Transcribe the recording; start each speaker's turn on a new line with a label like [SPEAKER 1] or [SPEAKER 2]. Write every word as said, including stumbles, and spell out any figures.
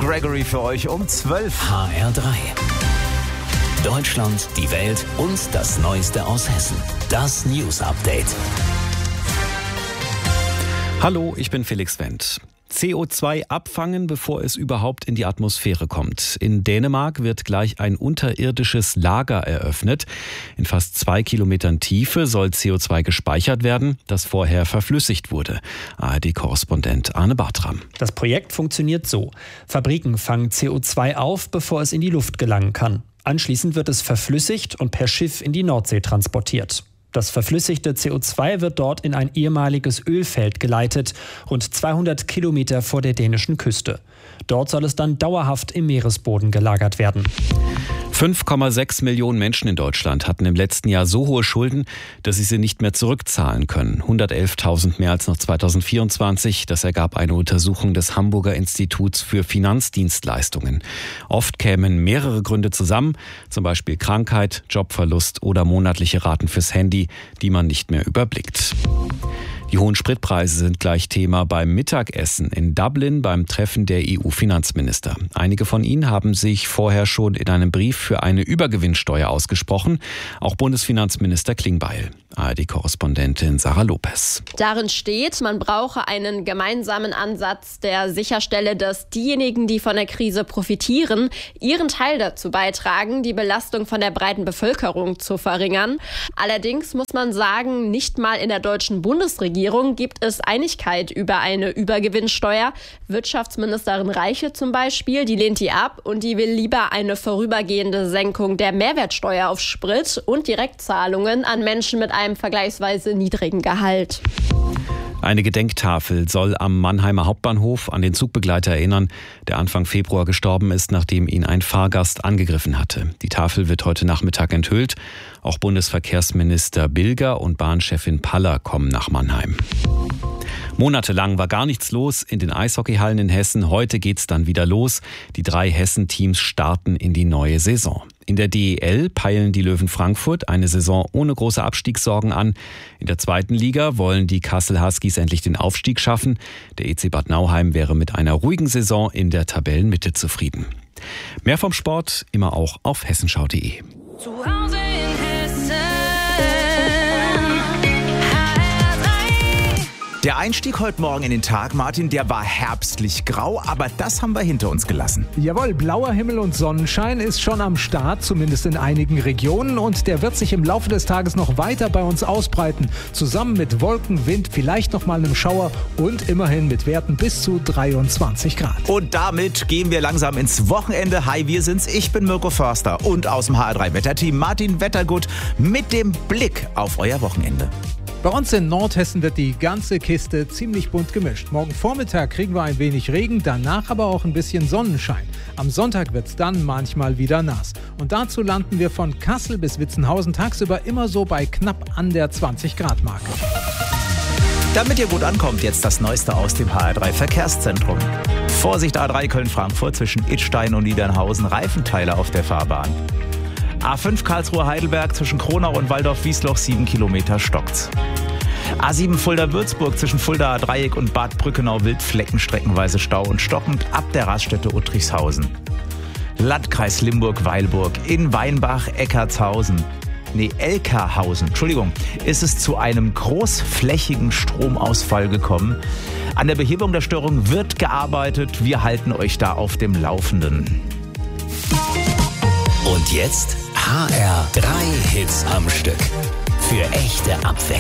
[SPEAKER 1] Gregory für euch um zwölf.
[SPEAKER 2] H R drei. Deutschland, die Welt und das Neueste aus Hessen. Das News Update.
[SPEAKER 3] Hallo, ich bin Felix Wendt. C O zwei abfangen, bevor es überhaupt in die Atmosphäre kommt. In Dänemark wird gleich ein unterirdisches Lager eröffnet. In fast zwei Kilometern Tiefe soll C O zwei gespeichert werden, das vorher verflüssigt wurde. A R D-Korrespondent Arne Bartram.
[SPEAKER 4] Das Projekt funktioniert so. Fabriken fangen C O zwei auf, bevor es in die Luft gelangen kann. Anschließend wird es verflüssigt und per Schiff in die Nordsee transportiert. Das verflüssigte C O zwei wird dort in ein ehemaliges Ölfeld geleitet, rund zweihundert Kilometer vor der dänischen Küste. Dort soll es dann dauerhaft im Meeresboden gelagert werden.
[SPEAKER 3] fünf Komma sechs Millionen Menschen in Deutschland hatten im letzten Jahr so hohe Schulden, dass sie sie nicht mehr zurückzahlen können. hundertelftausend mehr als noch zweitausendvierundzwanzig. Das ergab eine Untersuchung des Hamburger Instituts für Finanzdienstleistungen. Oft kämen mehrere Gründe zusammen, zum Beispiel Krankheit, Jobverlust oder monatliche Raten fürs Handy, die man nicht mehr überblickt. Die hohen Spritpreise sind gleich Thema beim Mittagessen in Dublin beim Treffen der E U-Finanzminister. Einige von ihnen haben sich vorher schon in einem Brief für eine Übergewinnsteuer ausgesprochen, auch Bundesfinanzminister Klingbeil. A R D-Korrespondentin Sarah Lopez.
[SPEAKER 5] Darin steht, man brauche einen gemeinsamen Ansatz, der sicherstelle, dass diejenigen, die von der Krise profitieren, ihren Teil dazu beitragen, die Belastung von der breiten Bevölkerung zu verringern. Allerdings muss man sagen, nicht mal in der deutschen Bundesregierung gibt es Einigkeit über eine Übergewinnsteuer. Wirtschaftsministerin Reiche zum Beispiel, die lehnt die ab und die will lieber eine vorübergehende Senkung der Mehrwertsteuer auf Sprit und Direktzahlungen an Menschen mit einem vergleichsweise niedrigen Gehalt.
[SPEAKER 3] Eine Gedenktafel soll am Mannheimer Hauptbahnhof an den Zugbegleiter erinnern, der Anfang Februar gestorben ist, nachdem ihn ein Fahrgast angegriffen hatte. Die Tafel wird heute Nachmittag enthüllt. Auch Bundesverkehrsminister Bilger und Bahnchefin Paller kommen nach Mannheim. Monatelang war gar nichts los in den Eishockeyhallen in Hessen. Heute geht's dann wieder los. Die drei Hessen-Teams starten in die neue Saison. In der D E L peilen die Löwen Frankfurt eine Saison ohne große Abstiegssorgen an. In der zweiten Liga wollen die Kassel Huskies endlich den Aufstieg schaffen. Der E C Bad Nauheim wäre mit einer ruhigen Saison in der Tabellenmitte zufrieden. Mehr vom Sport immer auch auf hessenschau punkt de.
[SPEAKER 6] Zu Hause in Hessen.
[SPEAKER 1] Der Einstieg heute Morgen in den Tag, Martin, der war herbstlich grau, aber das haben wir hinter uns gelassen.
[SPEAKER 7] Jawohl, blauer Himmel und Sonnenschein ist schon am Start, zumindest in einigen Regionen. Und der wird sich im Laufe des Tages noch weiter bei uns ausbreiten. Zusammen mit Wolken, Wind, vielleicht noch mal einem Schauer und immerhin mit Werten bis zu dreiundzwanzig Grad.
[SPEAKER 1] Und damit gehen wir langsam ins Wochenende. Hi, wir sind's. Ich bin Mirko Förster und aus dem H R drei Wetterteam Martin Wettergut mit dem Blick auf euer Wochenende.
[SPEAKER 7] Bei uns in Nordhessen wird die ganze Kiste ziemlich bunt gemischt. Morgen Vormittag kriegen wir ein wenig Regen, danach aber auch ein bisschen Sonnenschein. Am Sonntag wird es dann manchmal wieder nass. Und dazu landen wir von Kassel bis Witzenhausen tagsüber immer so bei knapp an der zwanzig Grad Marke.
[SPEAKER 1] Damit ihr gut ankommt, jetzt das Neueste aus dem H R drei Verkehrszentrum. Vorsicht A drei Köln-Frankfurt zwischen Idstein und Niedernhausen, Reifenteile auf der Fahrbahn. A fünf Karlsruhe-Heidelberg zwischen Kronau und Waldorf-Wiesloch, sieben Kilometer stockt's. A sieben Fulda-Würzburg zwischen Fuldaer-Dreieck und Bad Brückenau Wildflecken streckenweise Stau und stockend ab der Raststätte Uttrichshausen. Landkreis Limburg-Weilburg in Weinbach-Eckartshausen, nee Elkerhausen, Entschuldigung, ist es zu einem großflächigen Stromausfall gekommen. An der Behebung der Störung wird gearbeitet. Wir halten euch da auf dem Laufenden.
[SPEAKER 2] Und jetzt H R drei Hits am Stück. Für echte Abwechslung.